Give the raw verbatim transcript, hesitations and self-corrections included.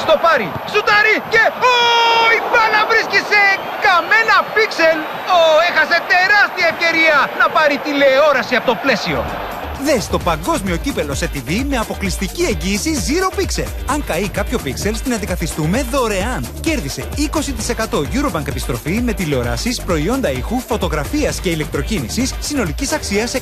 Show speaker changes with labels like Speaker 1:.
Speaker 1: Στο πάρει, σουτάρει και... Ω, η μπάλα βρίσκει σε καμένα πίξελ. Ω, έχασε τεράστια ευκαιρία να πάρει τηλεόραση από το πλαίσιο.
Speaker 2: Δες το παγκόσμιο κύπελο σε τι βι με αποκλειστική εγγύηση Zero Pixel. Αν καεί κάποιο πίξελ, την αντικαθιστούμε δωρεάν. Κέρδισε είκοσι τοις εκατό Eurobank επιστροφή με τηλεοράσεις, προϊόντα ήχου, φωτογραφίας και ηλεκτροκίνησης συνολικής αξίας